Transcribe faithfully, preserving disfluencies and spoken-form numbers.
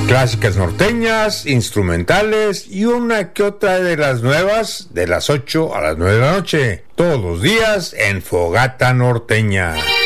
Clásicas norteñas, instrumentales y una que otra de las nuevas de las ocho a las nueve de la noche. Todos los días en Fogata Norteña.